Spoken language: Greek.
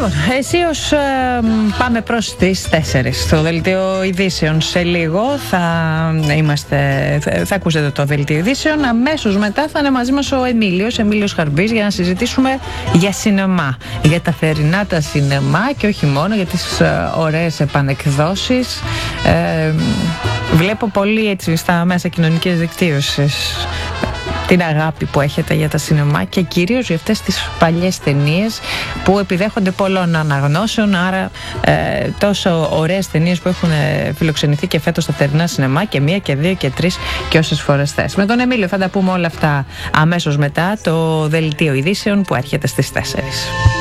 Λοιπόν, αισίως πάμε προς τις 4 στο δελτίο ειδήσεων. Σε λίγο θα ακούσετε το δελτίο ειδήσεων. Αμέσως μετά θα είναι μαζί μας ο Εμίλιος Χαρμπής για να συζητήσουμε για σινεμά. Για τα θερινά τα σινεμά και όχι μόνο, για τις ωραίες επανεκδόσεις. Βλέπω πολύ έτσι στα μέσα κοινωνικής δικτύωσης την αγάπη που έχετε για τα σινεμά και κυρίως για αυτές τις παλιές ταινίες που επιδέχονται πολλών αναγνώσεων, άρα τόσο ωραίες ταινίες που έχουν φιλοξενηθεί και φέτος στα θερινά σινεμά και 1 και 2 και 3 και όσες φορές θες. Με τον Εμίλιο θα τα πούμε όλα αυτά αμέσως μετά το δελτίο ειδήσεων που έρχεται στις 4.